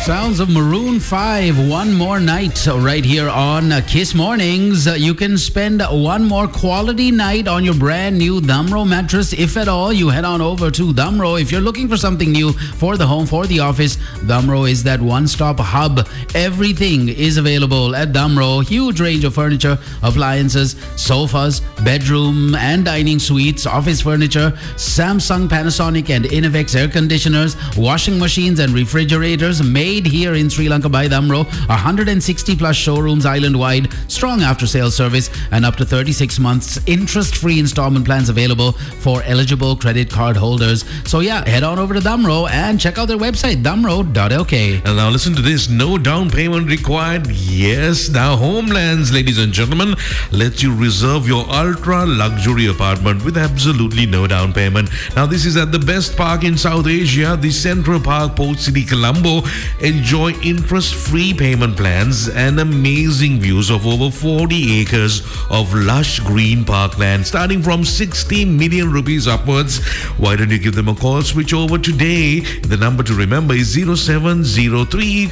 Sounds of Maroon 5, One More Night, right here on Kiss Mornings. You can spend one more quality night on your brand new Damro mattress. If at all, you head on over to Damro. If you're looking for something new for the home, for the office, Damro is that one-stop hub. Everything is available at Damro. Huge range of furniture, appliances, sofas, bedroom and dining suites, office furniture, Samsung, Panasonic and Innovex air conditioners, washing machines and refrigerators made here in Sri Lanka by Damro. 160 plus showrooms island-wide, strong after-sales service, and up to 36 months interest-free installment plans available for eligible credit card holders. So yeah, head on over to Damro and check out their website, damro.lk. And now listen to this, no down payment required. Yes, now Homelands, ladies and gentlemen, lets you reserve your ultra luxury apartment with absolutely no down payment. Now this is at the best park in South Asia, the Central Park, Port City, Colombo. Enjoy interest-free payment plans and amazing views of over 40 acres of lush green parkland starting from 60 million rupees upwards. Why don't you give them a call? Switch over today. The number to remember is 0703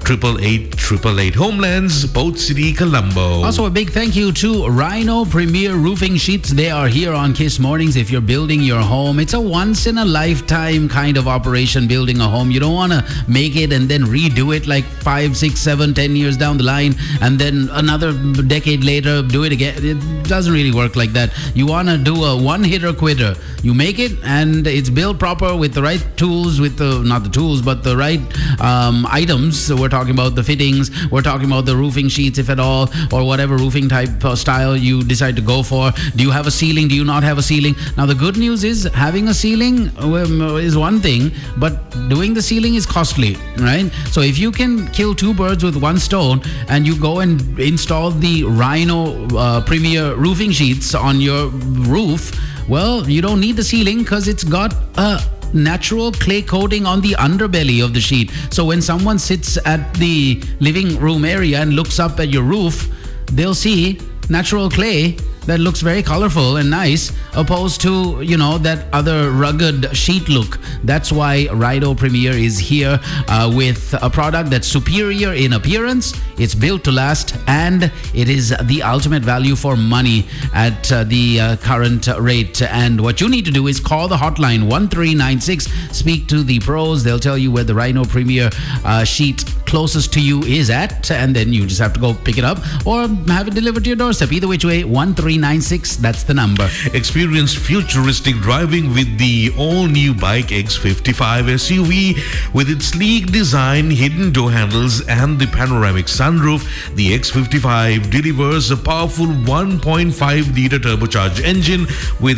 888 Homelands, Port City, Colombo. Also, a big thank you to Rhino Premier Roofing Sheets. They are here on Kiss Mornings. If you're building your home, it's a once-in-a-lifetime kind of operation, building a home. You don't want to make it and then redo it like 5, 6, 7, 10 years down the line and then another decade later do it again. It doesn't really work like that. You want to do a one-hitter quitter. You make it and it's built proper with the right tools, with the, not the tools, but the right items. So we're talking about the fittings, we're talking about the roofing sheets, if at all, or whatever roofing type style you decide to go for. Do you have a ceiling? Do you not have a ceiling? Now the good news is having a ceiling is one thing, but doing the ceiling is costly, right? So if you can kill two birds with one stone and you go and install the Rhino Premier roofing sheets on your roof, well, you don't need the ceiling because it's got a natural clay coating on the underbelly of the sheet. So when someone sits at the living room area and looks up at your roof, they'll see natural clay that looks very colorful and nice, opposed to, you know, that other rugged sheet look. That's why Rhino Premier is here with a product that's superior in appearance, it's built to last, and it is the ultimate value for money at the current rate. And what you need to do is call the hotline 1396, speak to the pros. They'll tell you where the Rhino Premier sheet closest to you is at, and then you just have to go pick it up or have it delivered to your doorstep. Either which way, 1396, that's the number. Experience futuristic driving with the all-new Bike X55 SUV. With its sleek design, hidden door handles and the panoramic sunroof, the X55 delivers a powerful 1.5-liter turbocharged engine with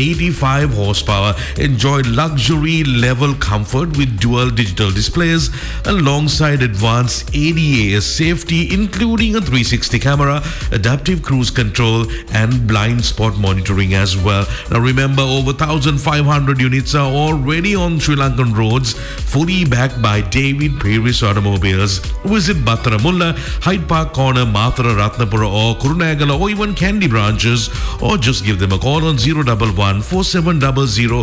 185 horsepower. Enjoy luxury level comfort with dual digital displays alongside advanced ADAS safety, including a 360 camera, adaptive cruise control and blind spot monitoring as well. Now remember, over 1,500 units are already on Sri Lankan roads, fully backed by David Paris Automobiles. Visit Battaramulla, Hyde Park Corner, Mathura, Ratnapura or Kurunagala or even Kandy branches, or just give them a call on 011 4700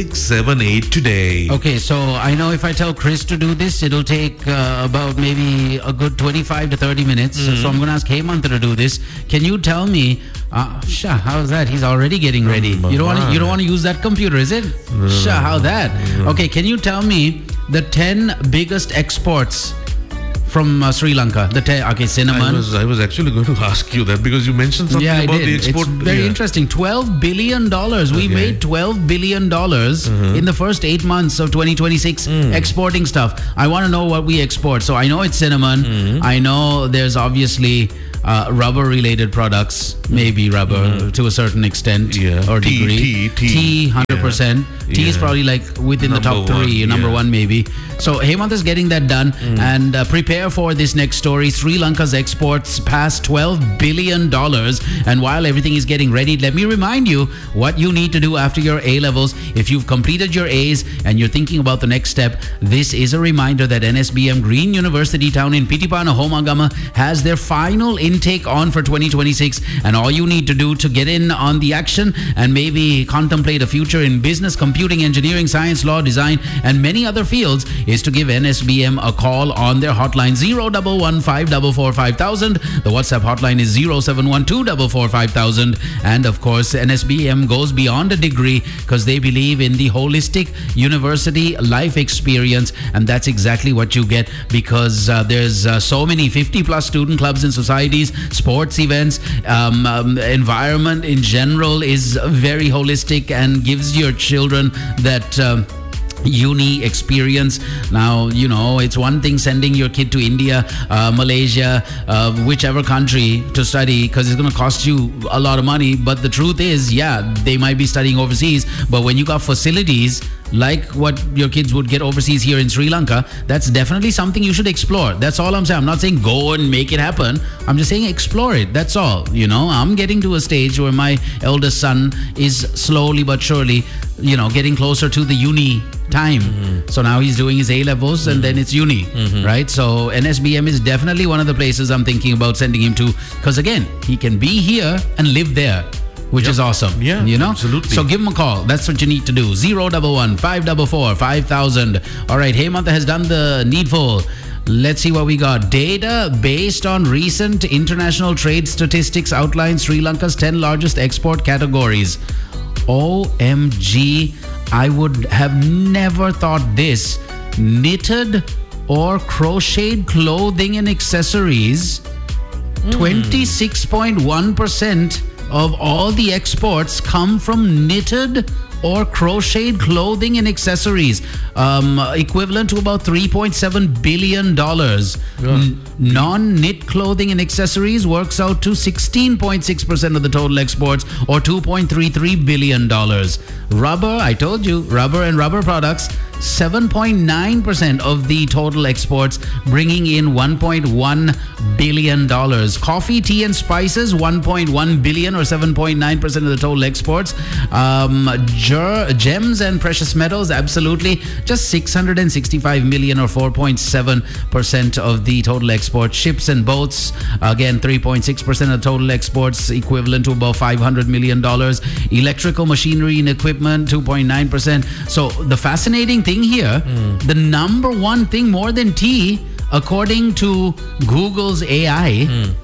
678 today. Okay, so I know if I tell Chris to do this, it'll take about maybe a good 25 to 30 minutes. So I'm going to ask Hemant to do this. Can you tell me, how's that? He's already getting ready. You don't want to use that computer, is it? How's that? Okay, can you tell me the 10 biggest exports from Sri Lanka? Cinnamon. I was actually going to ask you that because you mentioned something about the export. It's very interesting. $12 billion. We made $12 billion in the first 8 months of 2026 exporting stuff. I want to know what we export. So I know it's cinnamon. I know there's obviously rubber related products, maybe rubber to a certain extent or degree. Tea 100%. Tea is probably like within the top three, number one maybe. So Hemant is getting that done and prepare for this next story. Sri Lanka's exports passed $12 billion. And while everything is getting ready, let me remind you what you need to do after your A-levels. If you've completed your A's and you're thinking about the next step, this is a reminder that NSBM Green University Town in Pitipana, Homagama has their final intake on for 2026. And all you need to do to get in on the action and maybe contemplate a future in business, computer computing, engineering, science, law, design, and many other fields is to give NSBM a call on their hotline 011 544 5000. The WhatsApp hotline is 0712 444 5000. And of course, NSBM goes beyond a degree because they believe in the holistic university life experience, and that's exactly what you get because there's so many 50 plus student clubs and societies, sports events, environment in general is very holistic and gives your children that uni experience. Now, you know, it's one thing sending your kid to India, Malaysia, whichever country to study because it's going to cost you a lot of money. But the truth is, yeah, they might be studying overseas, but when you got facilities like what your kids would get overseas here in Sri Lanka, that's definitely something you should explore. That's all I'm saying. I'm not saying go and make it happen. I'm just saying explore it. That's all. You know, I'm getting to a stage where my eldest son is slowly but surely, you know, getting closer to the uni time. So now he's doing his A-levels and then it's uni, right? So NSBM is definitely one of the places I'm thinking about sending him to because again, he can be here and live there, which is awesome. Yeah, you know? absolutely. So give him a call. That's what you need to do. 011 544 5000. All right, Hemantha has done the needful. Let's see what we got. Data based on recent international trade statistics outlines Sri Lanka's 10 largest export categories. OMG, I would have never thought this. Knitted or crocheted clothing and accessories, 26.1% of all the exports come from knitted or crocheted clothing and accessories, equivalent to about $3.7 billion. Non-knit clothing and accessories works out to 16.6% of the total exports or $2.33 billion. Rubber, I told you, rubber and rubber products, 7.9% of the total exports, bringing in $1.1 billion. Coffee, tea, and spices, $1.1 billion or 7.9% of the total exports. Gems and precious metals, absolutely, just $665 million or 4.7% of the total exports. Ships and boats, again, 3.6% of total exports, equivalent to about $500 million. Electrical machinery and equipment, 2.9%. So the fascinating thing here, the number one thing more than tea, according to Google's AI,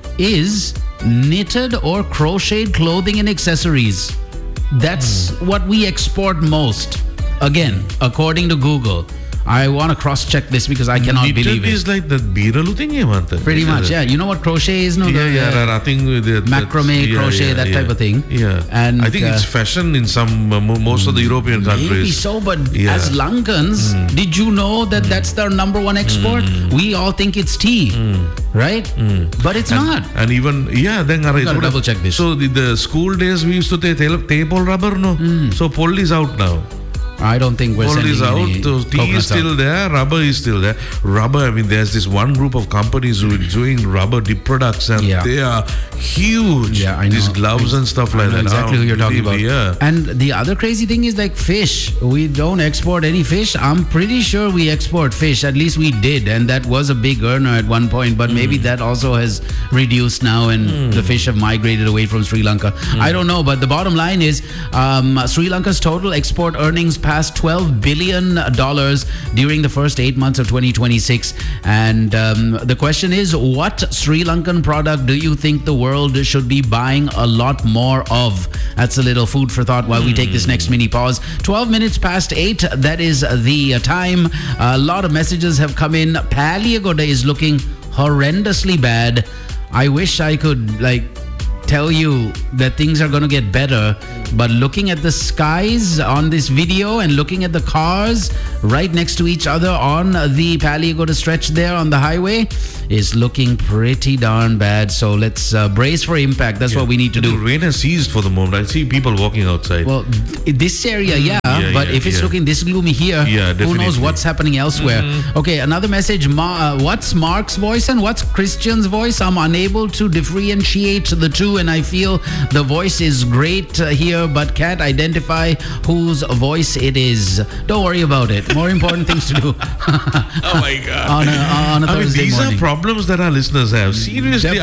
is knitted or crocheted clothing and accessories. That's what we export most. Again, according to Google. I want to cross-check this because I cannot believe it. Knitted is like the beeralu thing, Hemantha. Pretty much, yeah. You know what crochet is? No, I think macrame, crochet, that type of thing. Yeah, and I think it's fashion in some most of the European countries. Maybe so, but as Lankans, did you know that that's their number one export? We all think it's tea, right? But it's not. And even then I gotta double check this. So the school days we used to take pole rubber, no. So pole is out now. I don't think we're sending is out. any So tea is still there. Rubber is still there. Rubber, I mean, there's this one group of companies who are doing rubber dip products and they are huge. Yeah, I know. These gloves and stuff like that. Exactly who you're talking about. Yeah. And the other crazy thing is like fish. We don't export any fish. I'm pretty sure we export fish. At least we did. And that was a big earner at one point. But maybe that also has reduced now and the fish have migrated away from Sri Lanka. I don't know. But the bottom line is Sri Lanka's total export earnings passed $12 billion during the first 8 months of 2026. And the question is, what Sri Lankan product do you think the world should be buying a lot more of? That's a little food for thought while we take this next mini pause. 12 minutes past 8, that is the time. A lot of messages have come in. Paliagoda is looking horrendously bad. I wish I could tell you that things are going to get better, but looking at the skies on this video and looking at the cars right next to each other on the Paliagoda stretch there on the highway is looking pretty darn bad. So let's brace for impact. That's what we need to do. The rain has ceased for the moment. I see people walking outside. Well, this area, but if it's looking this gloomy here, who knows what's happening elsewhere. Okay, another message. What's Mark's voice and what's Christian's voice? I'm unable to differentiate the two, and I feel the voice is great here, but can't identify whose voice it is. Don't worry about it. More important things to do. Oh my God. on a Thursday these morning. are problems that our listeners have. Seriously,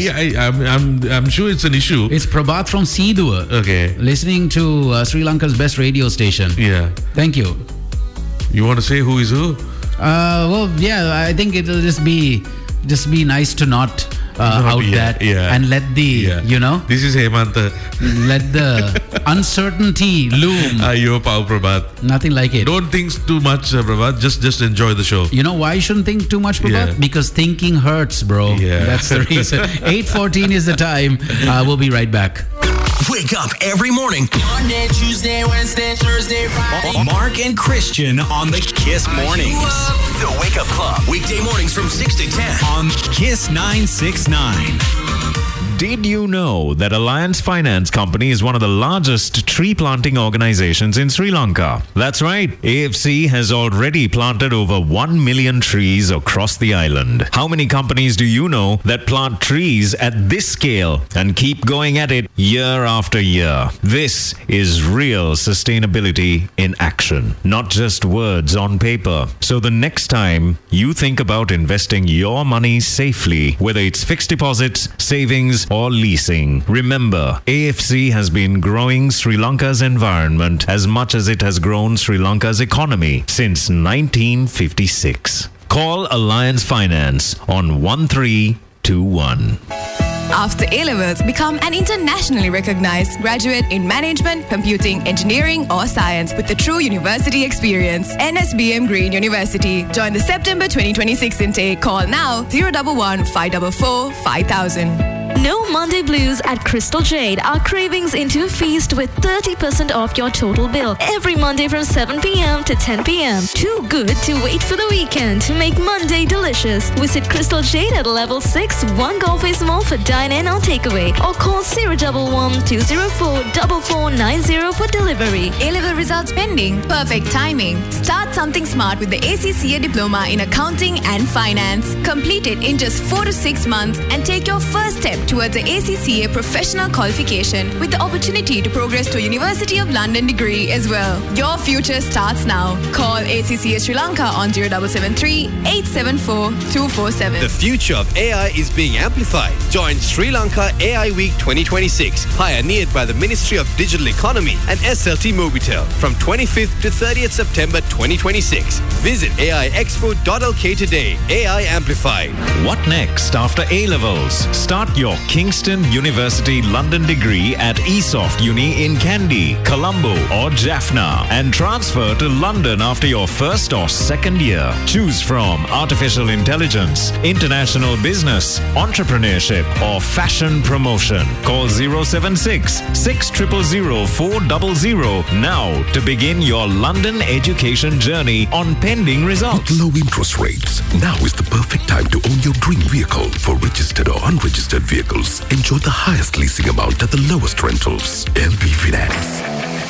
I'm sure it's an issue. It's Prabhat from Sidua. Okay. Listening to Sri Lanka's best radio station. question. Yeah. Thank you. You want to say who is who? Well, yeah, I think it'll just be nice to not out that and let the This is Hemanta. let the uncertainty loom. Yo, Pau Prabhat. Nothing like it. Don't think too much, Prabhat. Just enjoy the show. You know why you shouldn't think too much, Prabhat? Yeah. Because thinking hurts, bro. Yeah. That's the reason. 8:14 is the time. We'll be right back. Wake up every morning. Monday, Tuesday, Wednesday, Thursday, Friday. Mark and Christian on the Kiss Mornings. The Wake Up Club. Weekday mornings from 6 to 10 on Kiss 969. Did you know that Alliance Finance Company is one of the largest tree planting organizations in Sri Lanka? That's right. AFC has already planted over 1 million trees across the island. How many companies do you know that plant trees at this scale and keep going at it year after year? This is real sustainability in action, not just words on paper. So the next time you think about investing your money safely, whether it's fixed deposits, savings, or leasing, remember, AFC has been growing Sri Lanka's environment as much as it has grown Sri Lanka's economy since 1956. Call Alliance Finance on 1321. After A-Levels, become an internationally recognized graduate in management, computing, engineering, or science with the true university experience. NSBM Green University. Join the September 2026 intake. Call now 011 544 5000. No Monday blues at Crystal Jade. Our cravings into a feast with 30% off your total bill every Monday from 7 p.m. to 10 p.m. Too good to wait for the weekend to make Monday delicious. Visit Crystal Jade at level 6, 1 Golfways Mall for dine-in or takeaway, or call 011 204 4490 for delivery. A-level results pending. Perfect timing. Start something smart with the ACCA Diploma in Accounting and Finance. Complete it in just 4 to 6 months and take your first step towards the ACCA professional qualification with the opportunity to progress to a University of London degree as well. Your future starts now. Call ACCA Sri Lanka on 0773 874 247. The future of AI is being amplified. Join Sri Lanka AI Week 2026, pioneered by the Ministry of Digital Economy and SLT Mobitel from 25th to 30th September 2026. Visit aiexpo.lk today. AI Amplified. What next after A-Levels? Start your Kingston University London degree at ESOFT Uni in Kandy, Colombo or Jaffna and transfer to London after your first or second year. Choose from artificial intelligence, international business, entrepreneurship or fashion promotion. Call 076 600 400 now to begin your London education journey on pending results. With low interest rates, now is the perfect time to own your dream vehicle. For registered or unregistered vehicles, enjoy the highest leasing amount at the lowest rentals. LB Finance.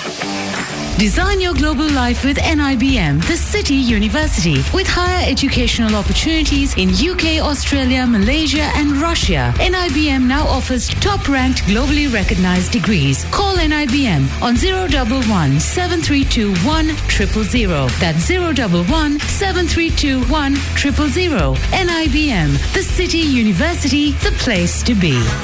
Design your global life with NIBM, the City University, with higher educational opportunities in UK, Australia, Malaysia and Russia. NIBM now offers top-ranked, globally recognized degrees. Call NIBM on 011 7321 000. That's 011 7321 000. NIBM, the City University, the place to be.